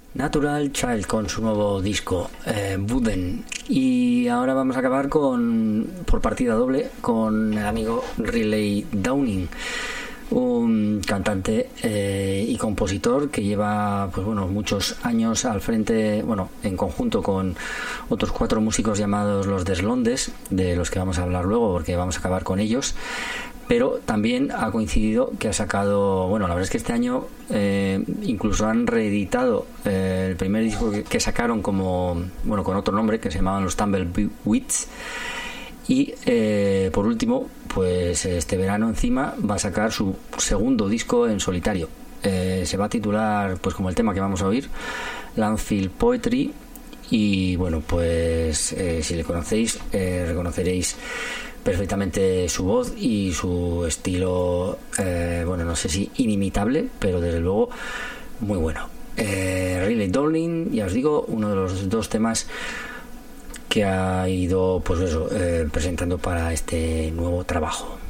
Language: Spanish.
Natural Child con su nuevo disco Wooden. Y ahora vamos a acabar por partida doble con el amigo Riley Downing, un cantante y compositor que lleva muchos años al frente, en conjunto con otros 4 músicos llamados los Deslondes, de los que vamos a hablar luego porque vamos a acabar con ellos. Pero también ha coincidido que ha sacado, la verdad es que este año incluso han reeditado el primer disco que sacaron con otro nombre, que se llamaban los Tumbleweeds. Y por último, pues este verano encima va a sacar su segundo disco en solitario. Se va a titular, pues como el tema que vamos a oír, Landfill Poetry. Y si le conocéis, reconoceréis perfectamente su voz y su estilo, no sé si inimitable, pero desde luego muy bueno. Riley Downing, ya os digo, uno de los 2 temas que ha ido presentando para este nuevo trabajo.